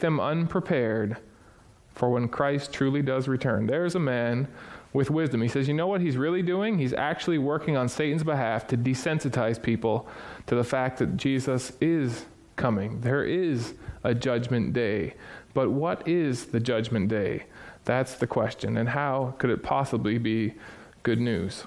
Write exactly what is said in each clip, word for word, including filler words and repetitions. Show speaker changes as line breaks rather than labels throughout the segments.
them unprepared for when Christ truly does return. There's a man with wisdom. He says, you know what he's really doing? He's actually working on Satan's behalf to desensitize people to the fact that Jesus is coming. There is a judgment day. But what is the judgment day? That's the question. And how could it possibly be good news?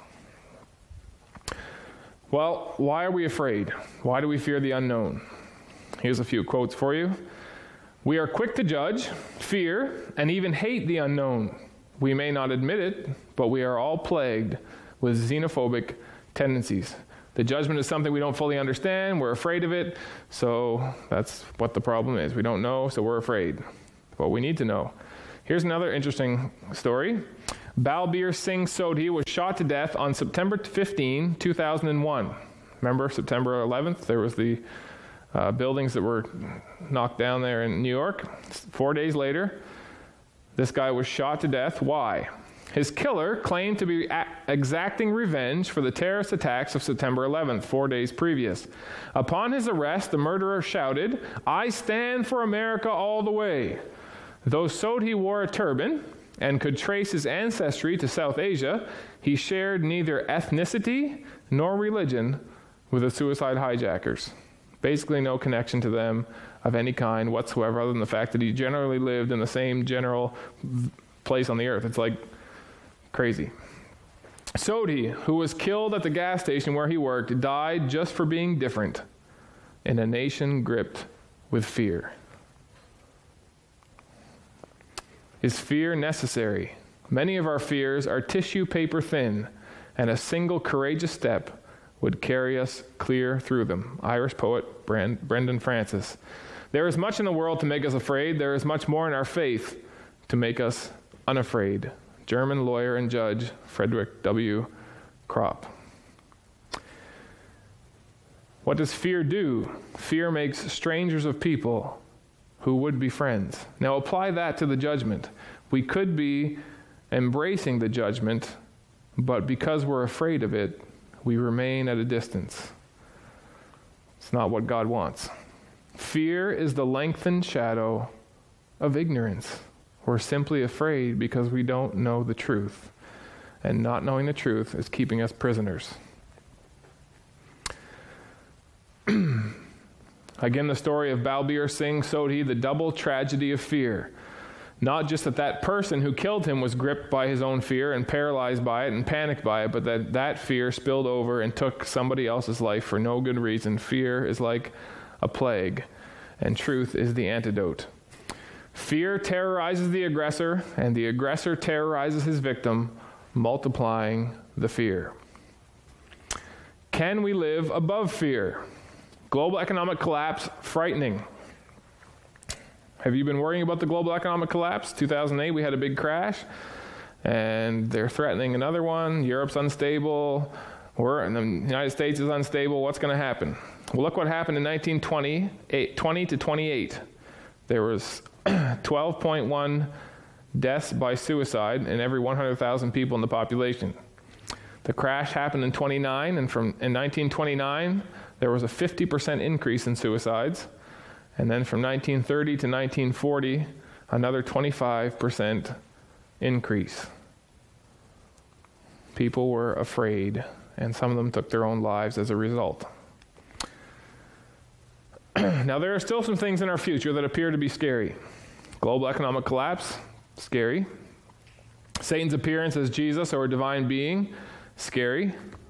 Well, why are we afraid? Why do we fear the unknown? Here's a few quotes for you. We are quick to judge, fear, and even hate the unknown. We may not admit it, but we are all plagued with xenophobic tendencies. The judgment is something we don't fully understand. We're afraid of it. So that's what the problem is. We don't know, so we're afraid. But we need to know. Here's another interesting story. Balbir Singh Sodhi was shot to death on September fifteenth, two thousand one. Remember September eleventh? There was the uh, buildings that were knocked down there in New York. Four days later, this guy was shot to death. Why? His killer claimed to be a- exacting revenge for the terrorist attacks of September eleventh, four days previous. Upon his arrest, the murderer shouted, "I stand for America all the way." Though Sodhi wore a turban and could trace his ancestry to South Asia, he shared neither ethnicity nor religion with the suicide hijackers. Basically no connection to them of any kind whatsoever, other than the fact that he generally lived in the same general place on the earth. It's like crazy. Sodhi, who was killed at the gas station where he worked, died just for being different in a nation gripped with fear. Is fear necessary? Many of our fears are tissue paper thin, and a single courageous step would carry us clear through them. Irish poet Brand- Brendan Francis. There is much in the world to make us afraid. There is much more in our faith to make us unafraid. German lawyer and judge Frederick W. Kropp. What does fear do? Fear makes strangers of people who would be friends. Now apply that to the judgment. We could be embracing the judgment, but because we're afraid of it, we remain at a distance. It's not what God wants. Fear is the lengthened shadow of ignorance. We're simply afraid because we don't know the truth. And not knowing the truth is keeping us prisoners. Again, the story of Balbir Singh Sodhi, the double tragedy of fear. Not just that that person who killed him was gripped by his own fear and paralyzed by it and panicked by it, but that that fear spilled over and took somebody else's life for no good reason. Fear is like a plague, and truth is the antidote. Fear terrorizes the aggressor, and the aggressor terrorizes his victim, multiplying the fear. Can we live above fear? Global economic collapse, frightening. Have you been worrying about the global economic collapse? two thousand eight, we had a big crash, and they're threatening another one. Europe's unstable. We're, and the United States is unstable. What's going to happen? Well, look what happened in nineteen twenty, twenty to twenty-eight. There was twelve point one deaths by suicide in every one hundred thousand people in the population. The crash happened in twenty-nine, and from in nineteen twenty-nine, there was a fifty percent increase in suicides. And then from nineteen thirty to nineteen forty, another twenty-five percent increase. People were afraid, and some of them took their own lives as a result. Now, there are still some things in our future that appear to be scary. Global economic collapse, scary. Satan's appearance as Jesus or a divine being, scary.